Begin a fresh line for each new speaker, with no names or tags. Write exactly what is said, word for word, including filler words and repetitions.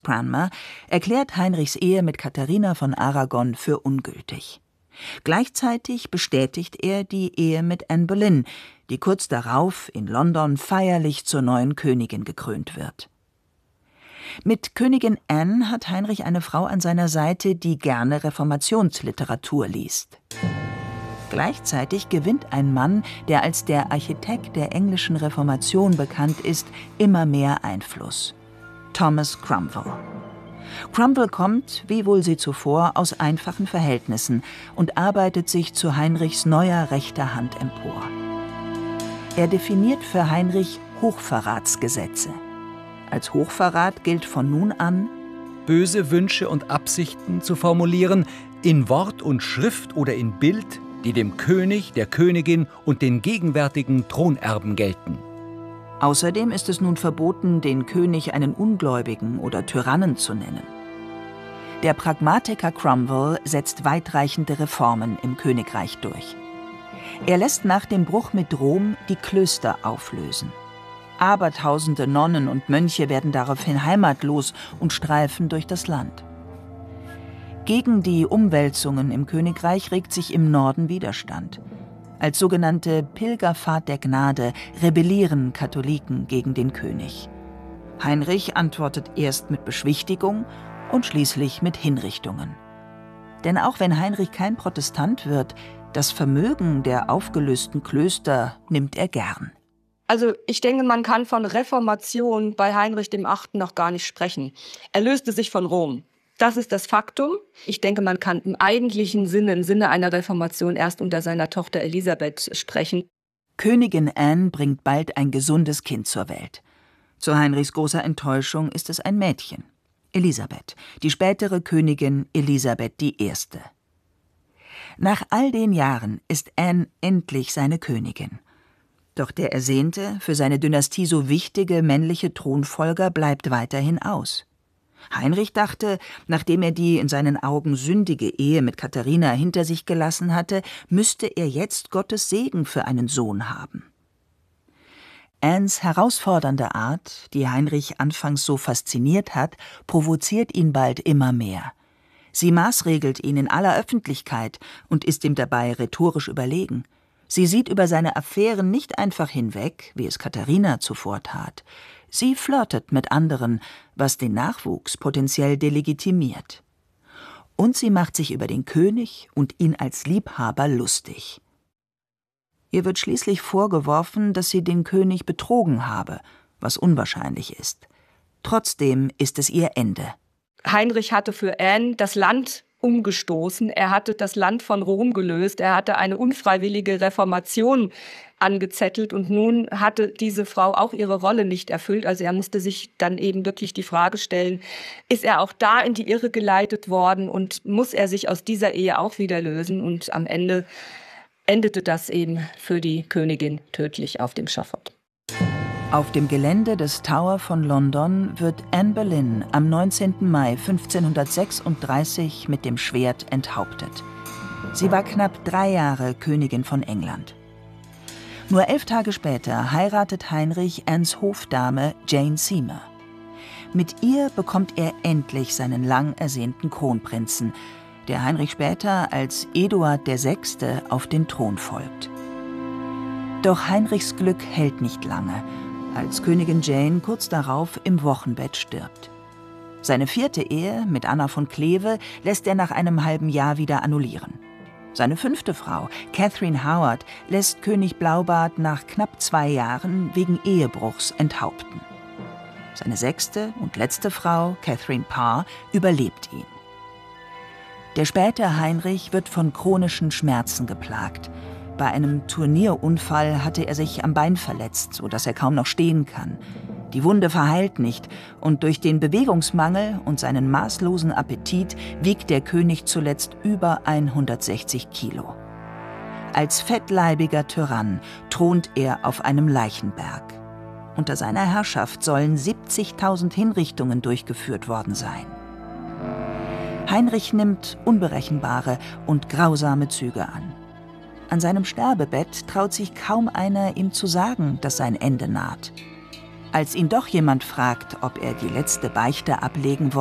Cranmer, erklärt Heinrichs Ehe mit Katharina von Aragon für ungültig. Gleichzeitig bestätigt er die Ehe mit Anne Boleyn, die kurz darauf in London feierlich zur neuen Königin gekrönt wird. Mit Königin Anne hat Heinrich eine Frau an seiner Seite, die gerne Reformationsliteratur liest. Gleichzeitig gewinnt ein Mann, der als der Architekt der englischen Reformation bekannt ist, immer mehr Einfluss: Thomas Cromwell. Cromwell kommt, wie wohl sie zuvor, aus einfachen Verhältnissen und arbeitet sich zu Heinrichs neuer rechter Hand empor. Er definiert für Heinrich Hochverratsgesetze. Als Hochverrat gilt von nun an,
böse Wünsche und Absichten zu formulieren, in Wort und Schrift oder in Bild, die dem König, der Königin und den gegenwärtigen Thronerben gelten.
Außerdem ist es nun verboten, den König einen Ungläubigen oder Tyrannen zu nennen. Der Pragmatiker Cromwell setzt weitreichende Reformen im Königreich durch. Er lässt nach dem Bruch mit Rom die Klöster auflösen. Abertausende Nonnen und Mönche werden daraufhin heimatlos und streifen durch das Land. Gegen die Umwälzungen im Königreich regt sich im Norden Widerstand. Als sogenannte Pilgerfahrt der Gnade rebellieren Katholiken gegen den König. Heinrich antwortet erst mit Beschwichtigung und schließlich mit Hinrichtungen. Denn auch wenn Heinrich kein Protestant wird, das Vermögen der aufgelösten Klöster nimmt er gern.
Also ich denke, man kann von Reformation bei Heinrich der Achte noch gar nicht sprechen. Er löste sich von Rom. Das ist das Faktum. Ich denke, man kann im eigentlichen Sinne, im Sinne einer Reformation, erst unter seiner Tochter Elisabeth sprechen.
Königin Anne bringt bald ein gesundes Kind zur Welt. Zu Heinrichs großer Enttäuschung ist es ein Mädchen, Elisabeth, die spätere Königin Elisabeth die Erste. Nach all den Jahren ist Anne endlich seine Königin. Doch der ersehnte, für seine Dynastie so wichtige männliche Thronfolger bleibt weiterhin aus. Heinrich dachte, nachdem er die in seinen Augen sündige Ehe mit Katharina hinter sich gelassen hatte, müsste er jetzt Gottes Segen für einen Sohn haben. Annes herausfordernde Art, die Heinrich anfangs so fasziniert hat, provoziert ihn bald immer mehr. Sie maßregelt ihn in aller Öffentlichkeit und ist ihm dabei rhetorisch überlegen. Sie sieht über seine Affären nicht einfach hinweg, wie es Katharina zuvor tat. Sie flirtet mit anderen, was den Nachwuchs potenziell delegitimiert. Und sie macht sich über den König und ihn als Liebhaber lustig. Ihr wird schließlich vorgeworfen, dass sie den König betrogen habe, was unwahrscheinlich ist. Trotzdem ist es ihr Ende.
Heinrich hatte für Anne das Land umgestoßen. Er hatte das Land von Rom gelöst. Er hatte eine unfreiwillige Reformation angezettelt und nun hatte diese Frau auch ihre Rolle nicht erfüllt. Also er musste sich dann eben wirklich die Frage stellen, ist er auch da in die Irre geleitet worden und muss er sich aus dieser Ehe auch wieder lösen? Und am Ende endete das eben für die Königin tödlich auf dem Schafott.
Auf dem Gelände des Tower von London wird Anne Boleyn am neunzehnten Mai fünfzehnhundertsechsunddreißig mit dem Schwert enthauptet. Sie war knapp drei Jahre Königin von England. Nur elf Tage später heiratet Heinrich Annes Hofdame Jane Seymour. Mit ihr bekommt er endlich seinen lang ersehnten Kronprinzen, der Heinrich später als Eduard der Sechste auf den Thron folgt. Doch Heinrichs Glück hält nicht lange, als Königin Jane kurz darauf im Wochenbett stirbt. Seine vierte Ehe mit Anna von Kleve lässt er nach einem halben Jahr wieder annullieren. Seine fünfte Frau, Catherine Howard, lässt König Blaubart nach knapp zwei Jahren wegen Ehebruchs enthaupten. Seine sechste und letzte Frau, Catherine Parr, überlebt ihn. Der späte Heinrich wird von chronischen Schmerzen geplagt. Bei einem Turnierunfall hatte er sich am Bein verletzt, sodass er kaum noch stehen kann. Die Wunde verheilt nicht und durch den Bewegungsmangel und seinen maßlosen Appetit wiegt der König zuletzt über hundertsechzig Kilo. Als fettleibiger Tyrann thront er auf einem Leichenberg. Unter seiner Herrschaft sollen siebzigtausend Hinrichtungen durchgeführt worden sein. Heinrich nimmt unberechenbare und grausame Züge an. An seinem Sterbebett traut sich kaum einer, ihm zu sagen, dass sein Ende naht. Als ihn doch jemand fragt, ob er die letzte Beichte ablegen